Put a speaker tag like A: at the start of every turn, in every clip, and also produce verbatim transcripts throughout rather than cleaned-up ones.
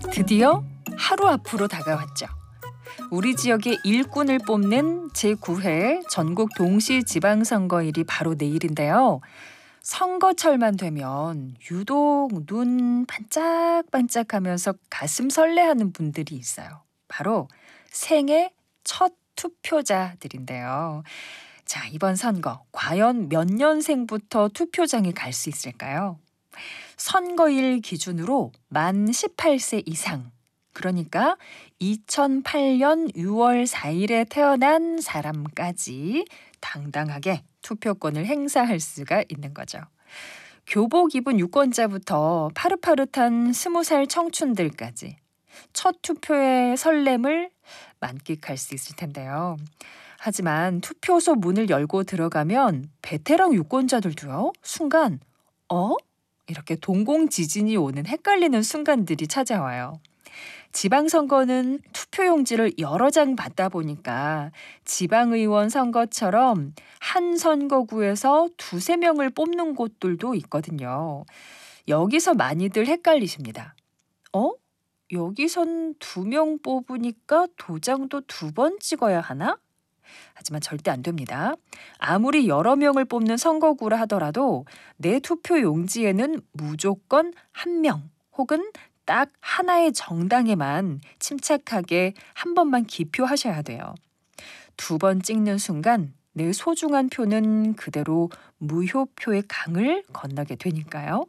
A: 드디어 하루 앞으로 다가왔죠. 우리 지역의 일꾼을 뽑는 제구 회 전국 동시 지방선거일이 바로 내일인데요. 선거철만 되면 유독 눈 반짝반짝하면서 가슴 설레하는 분들이 있어요. 바로 생애 첫 투표자들인데요. 자, 이번 선거 과연 몇 년생부터 투표장에 갈 수 있을까요? 선거일 기준으로 만 열여덟 세 이상, 그러니까 이천팔 년 유월 사일에 태어난 사람까지 당당하게 투표권을 행사할 수가 있는 거죠. 교복 입은 유권자부터 파릇파릇한 스무 살 청춘들까지 첫 투표의 설렘을 만끽할 수 있을 텐데요. 하지만 투표소 문을 열고 들어가면 베테랑 유권자들도요, 순간 어? 이렇게 동공지진이 오는 헷갈리는 순간들이 찾아와요. 지방선거는 투표용지를 여러 장 받다 보니까 지방의원 선거처럼 한 선거구에서 두세 명을 뽑는 곳들도 있거든요. 여기서 많이들 헷갈리십니다. 어? 여기선 두 명 뽑으니까 도장도 두 번 찍어야 하나? 하지만 절대 안 됩니다. 아무리 여러 명을 뽑는 선거구라 하더라도 내 투표 용지에는 무조건 한 명 혹은 딱 하나의 정당에만 침착하게 한 번만 기표하셔야 돼요. 두 번 찍는 순간 내 소중한 표는 그대로 무효표의 강을 건너게 되니까요.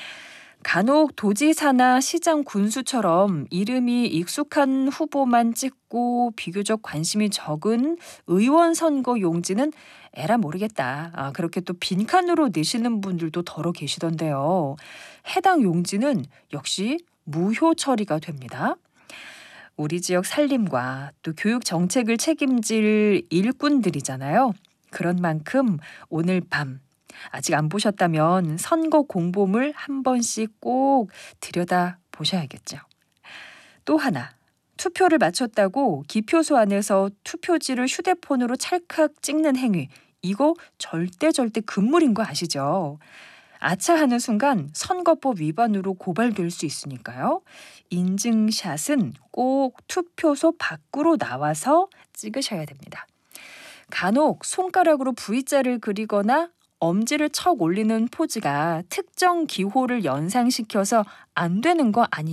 A: 간혹 도지사나 시장 군수처럼 이름이 익숙한 후보만 찍고 비교적 관심이 적은 의원 선거 용지는 에라 모르겠다. 아, 그렇게 또 빈칸으로 내시는 분들도 더러 계시던데요. 해당 용지는 역시 무효 처리가 됩니다. 우리 지역 살림과 또 교육 정책을 책임질 일꾼들이잖아요. 그런 만큼 오늘 밤 아직 안 보셨다면 선거 공보물 한 번씩 꼭 들여다 보셔야겠죠. 또 하나, 투표를 마쳤다고 기표소 안에서 투표지를 휴대폰으로 찰칵 찍는 행위, 이거 절대 절대 금물인 거 아시죠? 아차하는 순간 선거법 위반으로 고발될 수 있으니까요. 인증샷은 꼭 투표소 밖으로 나와서 찍으셔야 됩니다. 간혹 손가락으로 V자를 그리거나 엄지를 척 올리는 포즈가 특정 기호를 연상시켜서 안 되는 거 아니죠?